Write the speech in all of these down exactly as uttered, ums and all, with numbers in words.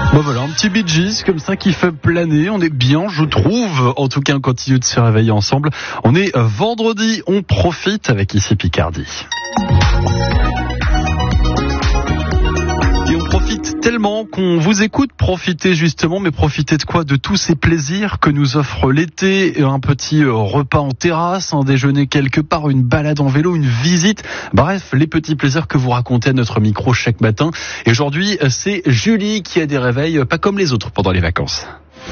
Bon voilà, un petit Bee Gees comme ça qui fait planer, on est bien je trouve, en tout cas on continue de se réveiller ensemble. On est vendredi, on profite avec ici Picardie. Et on profite tellement qu'on vous écoute profiter justement, mais profiter de quoi? De tous ces plaisirs que nous offre l'été, un petit repas en terrasse, un déjeuner quelque part, une balade en vélo, une visite, bref, les petits plaisirs que vous racontez à notre micro chaque matin. Et aujourd'hui, c'est Julie qui a des réveils pas comme les autres pendant les vacances.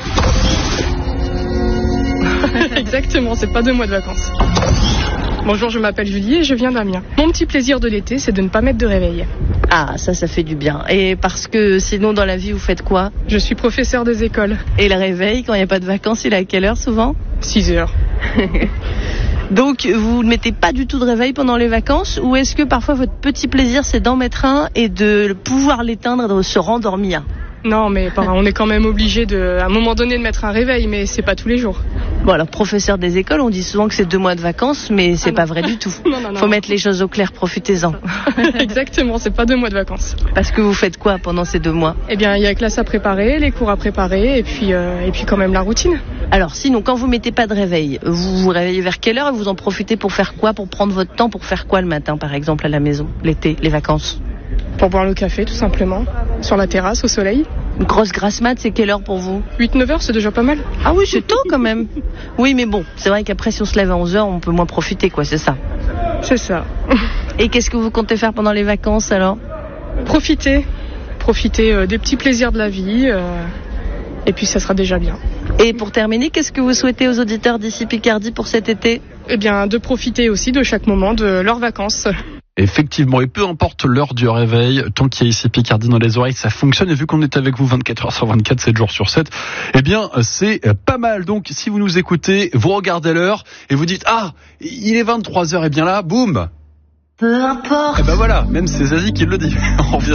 Exactement, c'est pas deux mois de vacances. Bonjour, je m'appelle Julie et je viens d'Amiens. Mon petit plaisir de l'été, c'est de ne pas mettre de réveil. Ah, ça, ça fait du bien. Et parce que sinon, dans la vie, vous faites quoi? Je suis professeur des écoles. Et le réveil, quand il n'y a pas de vacances, il est à quelle heure souvent? six heures. Donc, vous ne mettez pas du tout de réveil pendant les vacances? Ou est-ce que parfois votre petit plaisir, c'est d'en mettre un et de pouvoir l'éteindre et de se rendormir? Non, mais on est quand même obligé de, à un moment donné, de mettre un réveil, mais c'est pas tous les jours. Bon, alors, professeur des écoles, on dit souvent que c'est deux mois de vacances, mais c'est ah pas vrai du tout. non, non, non. Faut mettre les choses au clair, profitez-en. Exactement, c'est pas deux mois de vacances. Parce que vous faites quoi pendant ces deux mois? Eh bien, il y a la classe à préparer, les cours à préparer, et puis, euh, et puis quand même la routine. Alors, sinon, quand vous mettez pas de réveil, vous vous réveillez vers quelle heure et vous en profitez pour faire quoi? Pour prendre votre temps, pour faire quoi le matin, par exemple, à la maison, l'été, les vacances? Pour boire le café, tout simplement. Sur la terrasse, au soleil. Une grosse grasse mat, c'est quelle heure pour vous? huit neuf heures, c'est déjà pas mal. Ah oui, c'est tôt quand même. Oui, mais bon, c'est vrai qu'après, si on se lève à onze heures, on peut moins profiter, quoi, c'est ça? C'est ça. Et qu'est-ce que vous comptez faire pendant les vacances, alors? Profiter. Profiter euh, des petits plaisirs de la vie. Euh, et puis, ça sera déjà bien. Et pour terminer, qu'est-ce que vous souhaitez aux auditeurs d'ici Picardie pour cet été? Eh bien, de profiter aussi de chaque moment de leurs vacances. Effectivement, et peu importe l'heure du réveil, tant qu'il y a ici Picardie dans les oreilles, ça fonctionne. Et vu qu'on est avec vous vingt-quatre heures sur vingt-quatre, sept jours sur sept, eh bien, c'est pas mal. Donc, si vous nous écoutez, vous regardez l'heure et vous dites, ah, il est vingt-trois heures, et bien là, boum. Peu importe. Et ben voilà, même c'est Zazie qui le dit. On revient